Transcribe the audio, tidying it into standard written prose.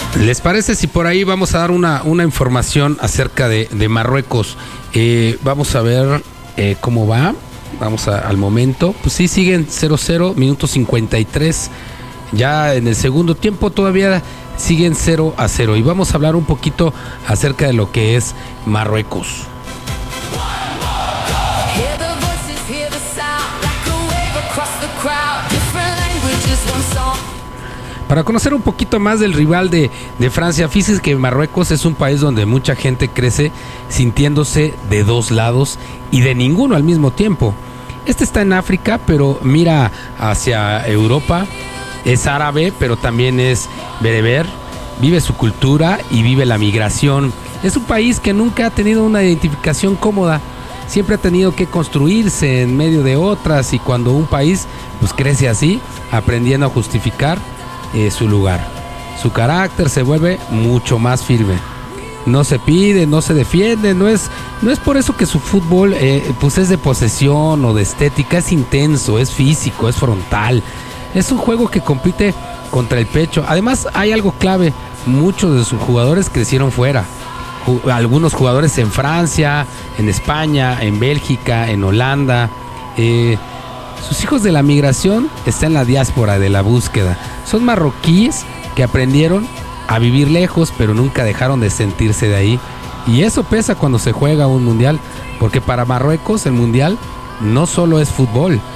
¿Les parece si por ahí vamos a dar una información acerca de Marruecos? Vamos a ver cómo va. Vamos al momento. Pues sí, siguen 0-0, minuto 53. Ya en el segundo tiempo todavía siguen 0-0. Y vamos a hablar un poquito acerca de lo que es Marruecos. Para conocer un poquito más del rival de Francia, fíjense que Marruecos es un país donde mucha gente crece sintiéndose de dos lados y de ninguno al mismo tiempo. Este está en África, pero mira hacia Europa, es árabe, pero también es bereber, vive su cultura y vive la migración. Es un país que nunca ha tenido una identificación cómoda, siempre ha tenido que construirse en medio de otras, y cuando un país pues crece así, aprendiendo a justificar su lugar, su carácter se vuelve mucho más firme. No se pide, no se defiende, no es por eso que su fútbol pues es de posesión o de estética, es intenso, es físico, es frontal, es un juego que compite contra el pecho. Además hay algo clave, muchos de sus jugadores crecieron fuera, algunos jugadores en Francia, en España, en Bélgica, en Holanda. Sus hijos de la migración están en la diáspora de la búsqueda. Son marroquíes que aprendieron a vivir lejos, pero nunca dejaron de sentirse de ahí. Y eso pesa cuando se juega un mundial, porque para Marruecos el mundial no solo es fútbol,